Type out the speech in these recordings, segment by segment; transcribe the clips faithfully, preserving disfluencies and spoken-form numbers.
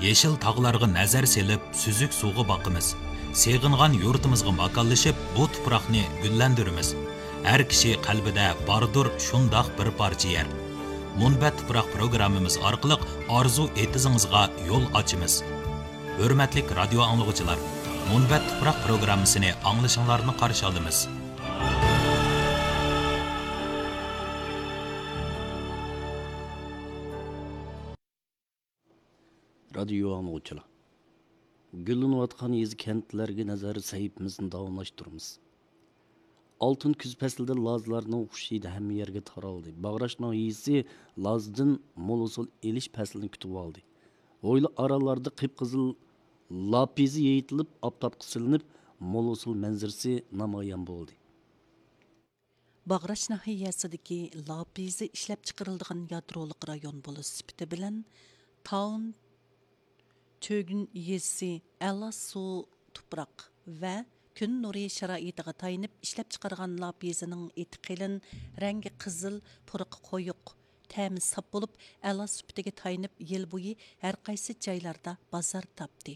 Yeşil tağlarga nazar selip, süzük suğu bakımız. Seğingan yurtumuzga makallaşıp, bu tuproqni güllendirimiz. Her kişi qalbida bardır şundaq bir parça yer. Munbat tuproq programmamiz orqali arzu etizingizga yo'l ochamiz. Hurmatli radio anglag'uchilar, Munbat tuproq programmasini anglashinglarni qarshi olamiz. Radio anglag'uchilar. Güllanayotgan yezi kentlarga nazar sahifamizni davomlashtiramiz. Altın küz paslida lazlarning xushidi hamma yerga taraldi. Bag'rash noyisi lazdan mo'l-usul elish paslini kutib oldi. O'yli aralarda qip-qizil lapizi yeyitilib, oftobga silinib, mo'l-usul manzarasi namoyon bo'ldi. Bag'rash nahiyasidagi lapizi ishlab chiqariladigan yadrolik rayon bo'lish sifati bilan Town Tögün yesi Elasu tuproq va kun nuri sharoitiga tayinib ishlab chiqargan lapizining eti qilin, rangi qizil, puriqi qo'yiq, ta'mi sap bo'lib, ala sifatiga tayinib yil bo'yi har qaysi joylarda bozor topdi.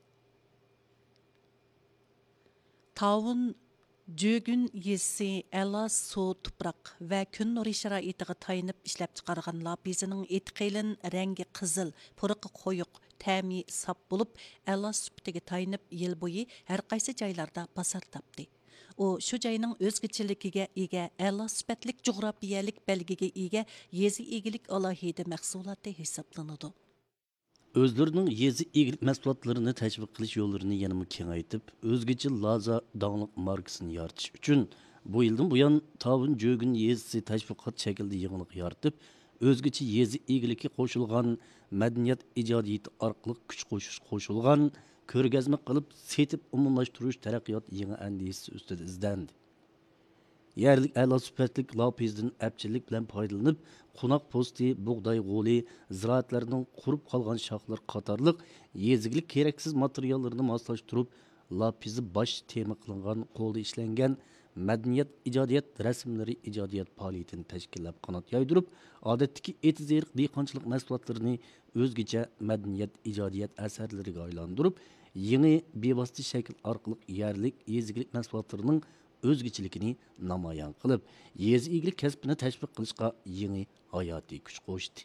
Town Tögün yesi Elasu tuproq va kun nuri sharoitiga tayinib ishlab chiqargan lapizining eti qilin, rangi qizil, puriqi qo'yiq, ta'mi sap bo'lib, ala sifatiga tayinib yil bo'yi har qaysi joylarda bozor topdi. U shu joyning o'zgachilig'iga ega, ala sifatlik jug'rofiyalik belgiga ega yezi egilik alohida mahsuloti hisoblanadi. Özlerining yezi egilik mahsulotlarini tashviq qilish yo'llarini yanada kengaytib, o'zgacha laza donglik markasini yaratish uchun bu yildan buyon Town Tögün yezisi tashviqot shaklida yig'inlik yaratib, o'zgacha yezi egiligi qo'shilgan madaniyat ijodiyati orqali kuch qo'shish qo'shilgan ko'rgazma qilib setib umumlashtirish taraqqiyot yangi andisi ustida izlandi. Yerlik a'lo sifatlik lapizdan apchilik bilan foydalanib, qunoq posti, bug'doy g'oli, ziroatlarning qurib qolgan shoxlar qatorliq yezigilik keraksiz materiallarni moslashtirib, lapizi bosh tema qilingan qo'lda ishlangan madaniyat ijodiyat rasmlari ijodiyat faoliyatini tashkillab qanot yoydirib, odatdagi etizeriq dehqonchilik mahsulotlarini o'zgacha madaniyat ijodiyat asarlariga aylantirib, yangi bevosita shakl orqali yerlik yezigilik mahsulotlarining o'zgachiligini namoyon qilib, yezi egilik kasbini tashviq qilishga yangi hayotiy kuch qo'shdi.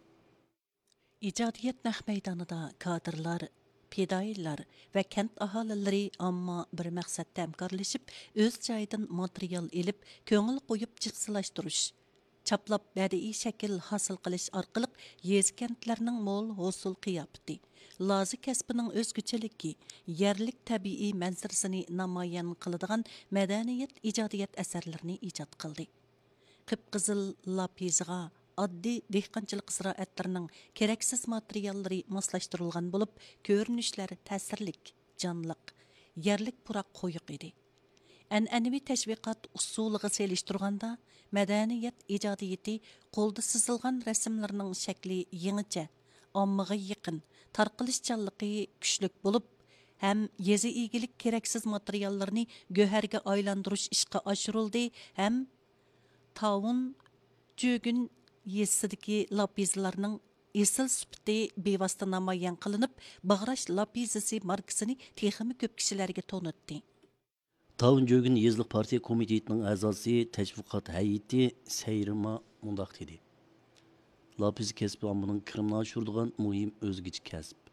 Ijodiyat naq maydonida kadrlar, fidoyilar va kent aholilari ammo bir maqsadda hamkorlashib, o'z joyidan material elib, ko'ngil qo'yib jipsilashtirish, chaplab badiiy shakl hosil qilish orqali yezi kentlarning mo'l hosil qiyofati, lozi kasbining o'zguchiligi, yerlik tabiiy manzarasini namoyon qiladigan madaniyat ijodiyat asarlarini ijod qildi. Qip-qizil lapizga oddiy dehqonchilik ziroatlarining keraksiz materiallari moslashtirilgan bo'lib, ko'rinishlari ta'sirlik, jonliq, yerlik puroq qo'yiq edi. An'anaviy tashviqot usuliga selishtirganda, madaniyat ijodiyati qo'lda sizilgan rasmlarning shakli yangicha, ommaga yaqin, tarqalishchanligi kuchlik bo'lib, ham yezi egilik keraksiz materiallarni go'harga aylantirish ishga oshirildi, ham Town Tögün yesidagi lapizlarning esil sifati bevosita namoyon qilinib, bag'rash lapizisi markasini texmi ko'p kishilarga tonutdi. Town Tögün yezlik partiya komitetining a'zosi tashviqot hay'ati Sayrima mundaq dedi. Lapiz kasbi ommaning kirimini oshiradigan muhim o'zgacha kasb.